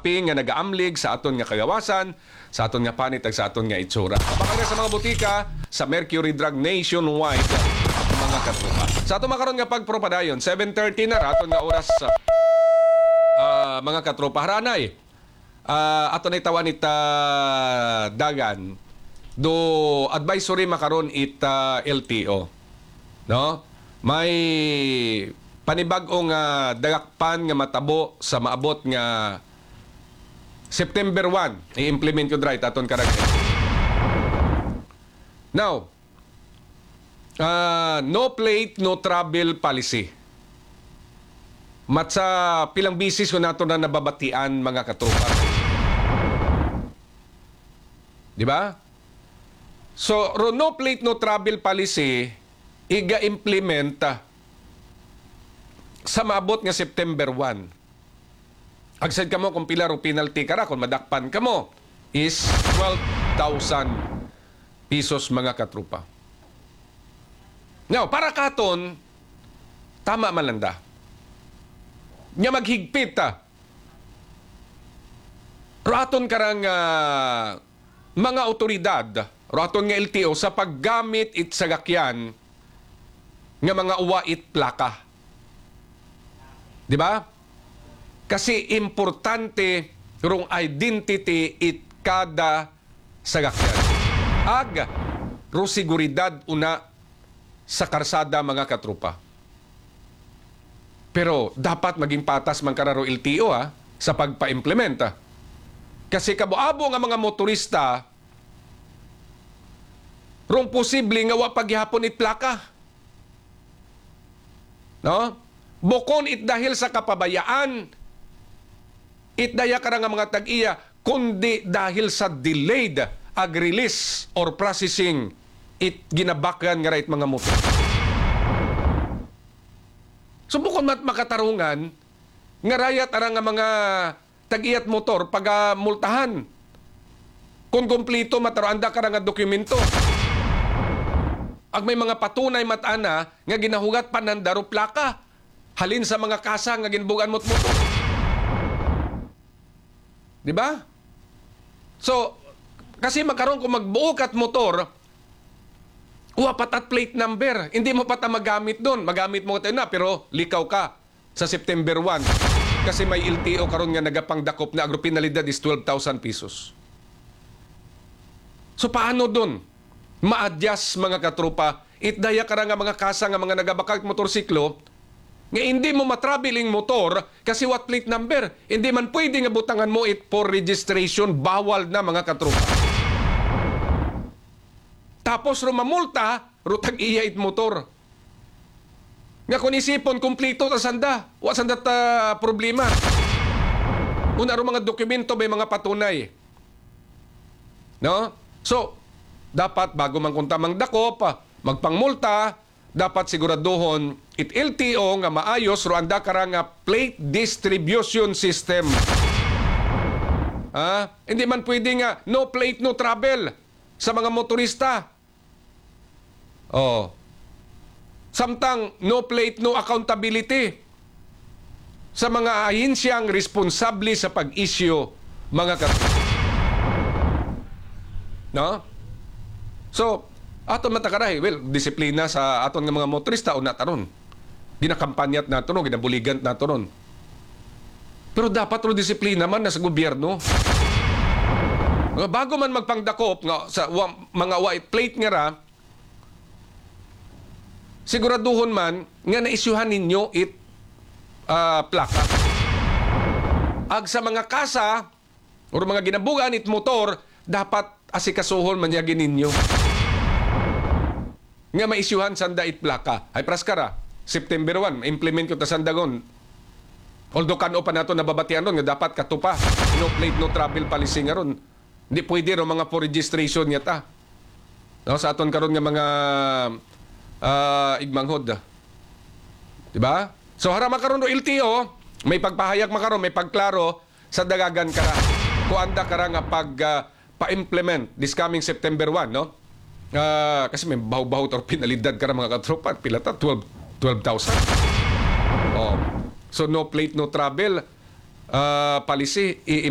aping nga nagaamlig sa aton nga kagawasan, sa aton nga panit ag sa aton nga itsura. Kapag sa mga butika sa Mercury Drug nationwide, mga katropa. Sa aton makaroon nga pagpropadayon, 7:30 na raton nga oras mga katropa haranay. Aton ay tawan ita dagan do advisory makaron ita LTO. No? May panibag-ong dagakpan nga matabo sa maabot nga September 1 i-implement ko dry aton karag. Now, no plate, no travel policy. Matsa pilang bisis ko nato na nababatian mga katropa. Di ba? So, no plate, no travel policy iga-implement sa maabot nga September 1. Agsad ka mo kung pila ro penalty kara kung madakpan ka mo is 12,000 pesos mga katrupa. Now, para katon, tama malanda. Nga maghigpit raton karang mga otoridad, raton nga LTO sa paggamit it sagakyan nga mga uwait plaka. Di ba? Kasi importante rong identity it kada sagakyan. Ag ro seguridad una sa karsada mga katrupa. Pero dapat maging patas man kararo LTO sa pagpa-implementa. Kasi kabuabo nga mga motorista rong posible nga wa paghihapon it plaka. No? Bukon it dahil sa kapabayaan, it daya ka nga mga tag-iya, kundi dahil sa delayed ag-release or processing it ginabakyan nga right mga motor. So bukon makatarungan, nga rayat arang nga mga tag-iyat motor pag multahan. Kung kumplito mataroanda ka nga dokumento. Ag may mga patunay matana nga ginahugat panandaro plaka. Halin sa mga kasa nga ginbugan mo't motor. Di ba? So, kasi magkaroon kung magbuok at motor, uwapat at plate number. Hindi mo pata magamit doon. Magamit mo ito na, pero likaw ka sa September 1. Kasi may LTO karon nga nagapangdakop na agropinalidad is 12,000 pesos. So, paano doon? Ma-adjust mga katropa, itdaya ka nga mga kasa nga mga nagabakag motorsiklo, nga hindi mo matraveling motor kasi what plate number. Hindi man pwede nga butangan mo it for registration, bawal na mga katropa. Tapos rumamulta, rutag iya it motor. Nga kung isipon, kumplito ta sanda. Wa sanda ta problema. Una ro mga dokumento, may mga patunay. No? So, dapat bago man kung tamang dakop, magpangmulta, dapat siguraduhon it LTO nga maayos ro anda kara nga plate distribution system. Hindi man pwede nga no plate, no travel sa mga motorista. Samtang no plate, no accountability sa mga ahensyang responsable sa pag-issue mga no? So, aton matakaray, well, disiplina sa aton nga mga motorista o nataron. Ginakampanyat nato no, ginabuligan nato ron. Pero dapat ro disiplina man na sa gobyerno. Bago man magpangdakop nga sa mga white plate nga ra, siguraduhon man nga naisyuhan ninyo it plaka. Ag sa mga kasa o mga ginabugan it motor, dapat asikasuhon man yagin ninyo. Nga maisyuhan sanda it plaka. Ay praskara, September 1, implement ko ta sandagon. Although kano pa nato nababatian ron, nga dapat katupa. No plate, no travel policy nga ron. Hindi pwede ron mga for registration yata. No, sa aton karon nga mga igmanghod. Diba? So harama karon no LTO, may pagpahayag makaron, may pagklaro sa dagagan kara. Kuanda kara nga pa-implement this coming September 1, no? Kasi may baho-baho or pinalidad ka mga katropa. Pilata, 12,000. So, no plate, no travel policy.